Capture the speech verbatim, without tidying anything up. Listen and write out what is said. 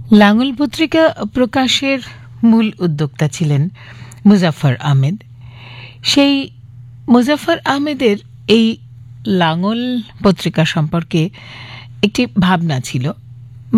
লাঙল পত্রিকা প্রকাশের মূল উদ্যোক্তা ছিলেন মুজাফফর আহমেদ। সেই মুজাফফর আহমেদের এই লাঙল পত্রিকা সম্পর্কে একটি ভাবনা ছিল